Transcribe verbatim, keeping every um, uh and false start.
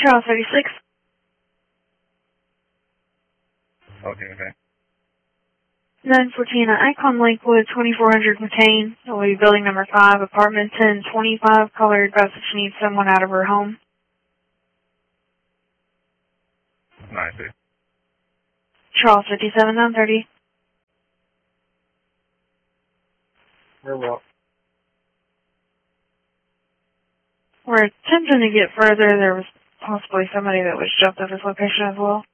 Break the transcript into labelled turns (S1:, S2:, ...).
S1: Charles thirty-six.
S2: Okay, okay.
S1: nine fourteen, Icon Lakewood, twenty-four hundred McCain. It will be building number five, apartment ten twenty-five. Caller advised that she needs someone out of her home.
S2: nine six.
S1: Charles fifty-seven, nine thirty.
S2: Very well.
S1: We're attempting to get further. There was possibly somebody that was jumped at this location as well.